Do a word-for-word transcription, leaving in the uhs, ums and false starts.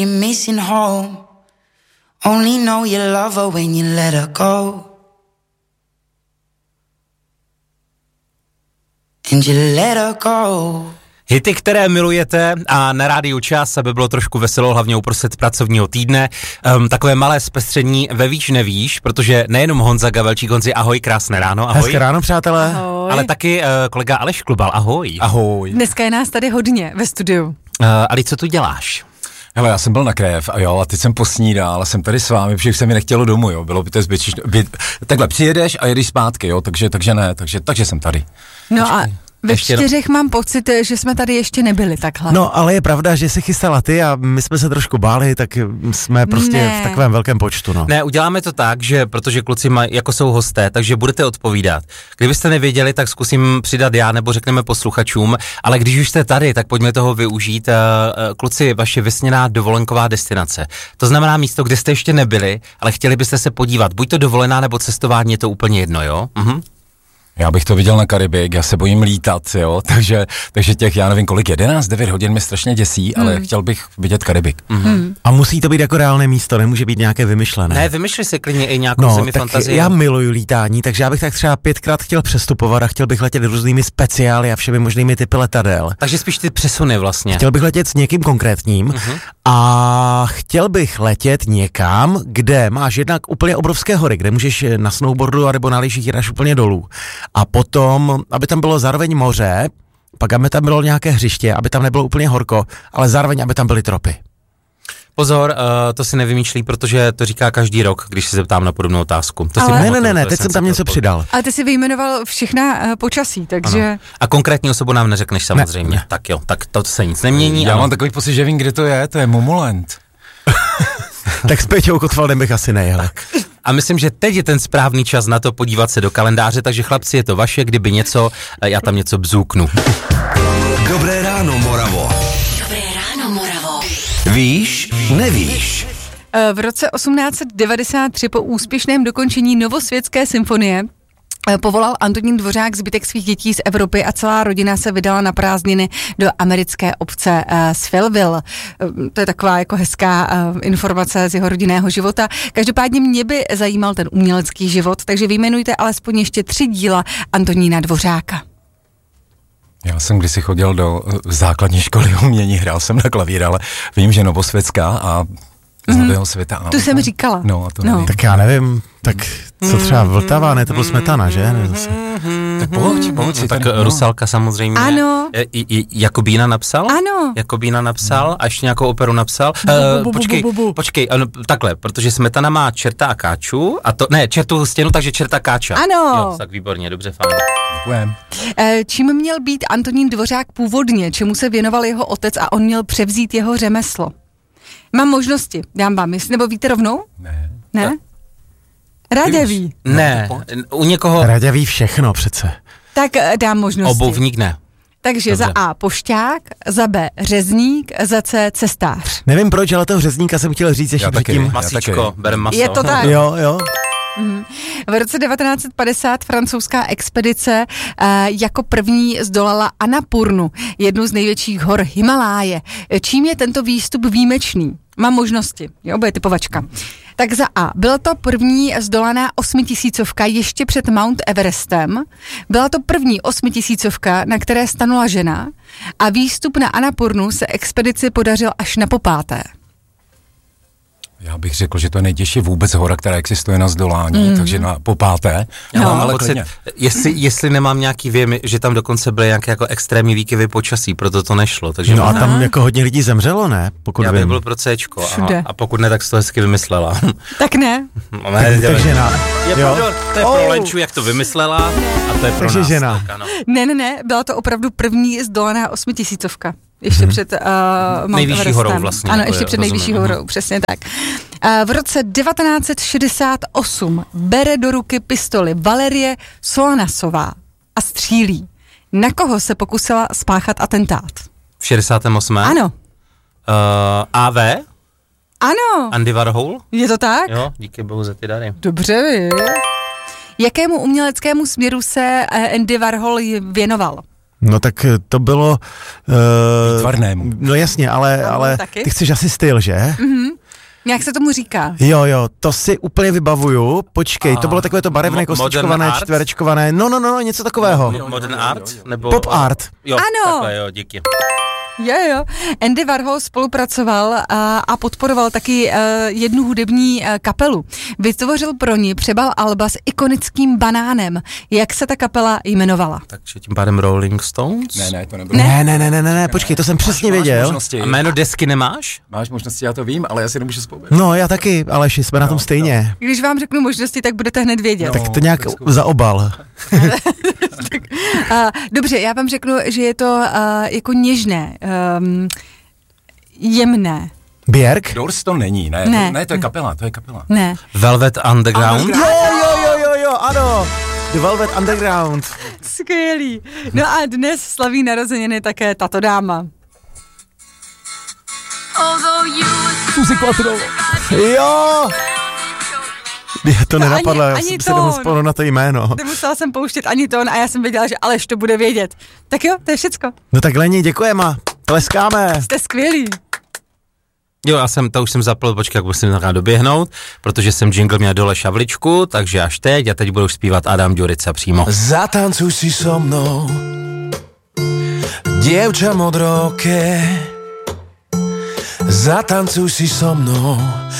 You're missing home. Only know you love her when you let her go. And you let her go. Hity, které milujete a na rádiu Čas, aby bylo trošku veselo, hlavně uprostřed pracovního týdne. Um, takové malé zpestření ve víš nevíš, protože nejenom Honza Gavelčík, Honzi, ahoj, krásné ráno, ahoj. Hezké ráno, přátelé. Ahoj. Ale taky uh, kolega Aleš Klubal, ahoj. Ahoj. Dneska je nás tady hodně ve studiu. Uh, Ali, co tu děláš? Hele, já jsem byl na Krev a jo, a teď jsem posnídal, ale jsem tady s vámi, protože už se mi nechtělo domů, jo, bylo by to zbytečné. Takhle přijedeš a jedeš zpátky, jo, takže, takže ne, takže, takže jsem tady. No a ve Ještě čtyřech mám pocit, že jsme tady ještě nebyli takhle. No, ale je pravda, že se chystala ty a my jsme se trošku báli, tak jsme prostě Ne. v takovém velkém počtu, no. Ne, uděláme to tak, že protože kluci maj, jako jsou hosté, takže budete odpovídat. Kdybyste nevěděli, tak zkusím přidat já, nebo řekneme posluchačům, ale když už jste tady, tak pojďme toho využít. Kluci, vaše vysněná dovolenková destinace. To znamená místo, kde jste ještě nebyli, ale chtěli byste se podívat. Buď to dovolená, nebo cestování, je to úplně jedno, jo? Mhm. Já bych to viděl na Karibik, já se bojím lítat, jo, takže, takže těch, já nevím kolik, jedenáct, devět hodin mi strašně děsí, ale Hmm. chtěl bych vidět Karibik. Hmm. A musí to být jako reálné místo, nemůže být nějaké vymyšlené. Ne, vymyšli si klidně i nějakou No, zemi tak fantazie. já miluju lítání, takže já bych tak třeba pětkrát chtěl přestupovat a chtěl bych letět různými speciály a všemi možnými typy letadel. Takže spíš ty přesuny vlastně. Chtěl bych letět s někým konkrétním Mhm. a chtěl bych letět někam, kde máš jednak úplně obrovské hory, kde můžeš na snowboardu nebo na lyžích jít až úplně dolů. A potom, aby tam bylo zároveň moře, pak aby tam bylo nějaké hřiště, aby tam nebylo úplně horko, ale zároveň aby tam byly tropy. Pozor, uh, to si nevymýšlí, protože to říká každý rok, když se zeptám na podobnou otázku. To si Ale- Ne, ne, pamatuju, ne, ne, to teď jsem tam si něco to- přidal. Ale ty si vyjmenoval všechna uh, počasí, takže... Ano. A konkrétní osobu nám neřekneš samozřejmě. Ne. Tak jo, tak to se nic nemění. Já ano. mám takový pocit, že vím, kde to je, to je Momoland. Tak s Peťou Kotwaldem bych asi nejel. A myslím, že teď je ten správný čas na to podívat se do kalendáře, takže chlapci, je to vaše, kdyby něco, eh, já tam něco bzůknu. Dobré ráno, Moravo. Dobré ráno, Moravo. Víš, nevíš. Uh, v roce osmnáct set devadesát tři po úspěšném dokončení Novosvětské symfonie uh, povolal Antonín Dvořák zbytek svých dětí z Evropy a celá rodina se vydala na prázdniny do americké obce uh, Svillville. Uh, to je taková jako hezká uh, informace z jeho rodinného života. Každopádně mě by zajímal ten umělecký život, takže vyjmenujte alespoň ještě tři díla Antonína Dvořáka. Já jsem kdysi chodil do uh, základní školy umění, hrál jsem na klavír, ale vím, že Novosvětská a z Nového světa. Ano. To jsem říkala. No, a to No. nevím. Tak já nevím, tak co třeba Vltava, ne, to byl Smetana, že? Ne, zase. Tak pojď, pojď si No, tak tady, no. Rusalka samozřejmě. Ano. E, i, i, Jakobína napsal? Ano. Jakobína napsal a ještě nějakou operu napsal. Bu, bu, Uh, bu, bu, počkej, bu, bu. počkej, ano, takhle, protože Smetana má Čerta a Káču, a to, ne, Čertu stěnu, takže Čerta Káča. Ano. Jo, tak výborně, dobře, fajn. Děkujem. Eh, Čím měl být Antonín Dvořák původně, čemu se věnoval jeho otec a on měl převzít jeho řemeslo? Mám možnosti, dám vám, jestli, nebo víte rovnou? Ne. Ne? Rádě ví. Ne, u někoho Radě ví všechno přece. Tak eh, dám možnosti. obouvník ne. Takže Dobře. za A pošťák, za B řezník, za C cestář. Nevím proč, ale toho řezníka jsem chtěl říct ještě Já taky. předtím. Masíčko, taky. berem maso. Je to tak. Jo, jo. V roce devatenáct set padesát francouzská expedice eh, jako první zdolala Annapurnu, jednu z největších hor Himaláje. Čím je tento výstup výjimečný? Mám možnosti, jo, bude typovačka. Tak za A. Byla to první zdolaná osmitisícovka ještě před Mount Everestem. Byla to první osmitisícovka, na které stanula žena a výstup na Annapurnu se expedici podařil až na popáté. Já bych řekl, že to je nejtěžší vůbec hora, která existuje na zdolání, mm. takže na popáté. Já No. mám ale pocit, klidně. jestli, jestli nemám nějaký věm, že tam dokonce byly nějaké jako extrémní výkyvy počasí, proto to nešlo. Takže No a možná- tam jako hodně lidí zemřelo, ne? Pokud já bych vím. byl pro Cčko. Všude. A, a pokud ne, tak jsi to hezky vymyslela. Tak ne? Ne, Tak žena. je Jo. pardon, to je pro Lenču, jak to vymyslela, a to je pro Takže nás. žena. Tak, ano. Ne, ne, ne, byla to opravdu první zdolaná osmitisícovka. Ještě hmm. před uh, Mount Nejvyšší Everestem. horou vlastně, Ano, jako ještě je, před rozumím, nejvyšší aha. horou, přesně tak. Uh, v roce devatenáct set šedesát osm bere do ruky pistoli Valerie Solanasová a střílí. Na koho se pokusila spáchat atentát? V šedesátém osmém Ano, Uh, A V? ano, Andy Warhol? je to tak? Jo, díky bohu za ty dary. Dobře, vy. Jakému uměleckému směru se eh, Andy Warhol věnoval? No tak to bylo... Uh, Výtvarnému. No jasně, ale, ale taky? ty chceš asi styl, že? Mm-hmm. Jak se tomu říká? Jo, jo, to si úplně vybavuju. Počkej, to bylo takové to barevné, Mo- kostičkované, modern art? čtverečkované. No, no, no, něco takového. Modern art? Nebo... Pop art. Jo, Ano. takhle, jo, díky. Jo, jo. Andy Warhol spolupracoval a, a podporoval taky uh, jednu hudební uh, kapelu. Vytvořil pro ní přebal alba s ikonickým banánem. Jak se ta kapela jmenovala? Takže tím pádem Rolling Stones? Ne, ne, to nebylo. Ne, ne, ne, ne, ne, ne, počkej, to jsem přesně Máš- máš věděl. možnosti. A jméno desky nemáš? Máš možnosti, já to vím, ale já si nemůžu vzpomenout. No, já taky, Aleši, jsme na tom stejně. Když vám řeknu možnosti, tak budete hned vědět. Tak to nějak za obal. Uh, dobře, já vám řeknu, že je to uh, jako něžné, um, jemné. Björk? Doors to není, ne, Ne. To, ne, to je kapela, to je kapela. Ne. Velvet Underground? Jo, jo, jo, jo, jo, ano. The Velvet Underground. Skvělý. No a dnes slaví narozeniny také tato dáma. Suzy Quattro. Jo. Mě to No nenapadlo, ani- já ani jsem si tón. nemohl vzpomenout na to jméno. Nemusela jsem pouštět ani tón a já jsem věděla, že Aleš to bude vědět. Tak jo, to je všecko. No tak Leni, děkujeme a tleskáme. Jste skvělý. Jo, já jsem, to už jsem zapl, počkej, jak musím nachát doběhnout, protože jsem jingle měl dole šavličku, takže až teď, a teď budu zpívat Adam Ďurica přímo. Zatancuj si so mnou, dievča modroké. Zatancuj si so mnou,